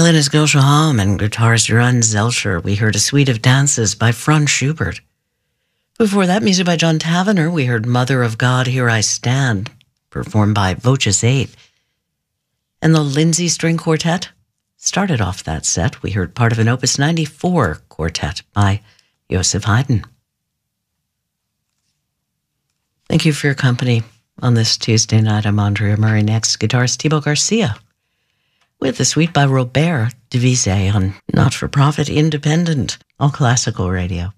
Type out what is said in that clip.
Violinist Gosha Hom and guitarist Johann Zelscher. We heard a suite of dances by Franz Schubert. Before that, music by John Tavener. We heard Mother of God, Here I Stand, performed by Voces 8. And the Lindsay String Quartet started off that set. We heard part of an Opus 94 quartet by Joseph Haydn. Thank you for your company on this Tuesday night. I'm Andrea Murray. Next, guitarist Thibaut Garcia with the suite by Robert Divisé on Not-for-Profit Independent, all classical radio.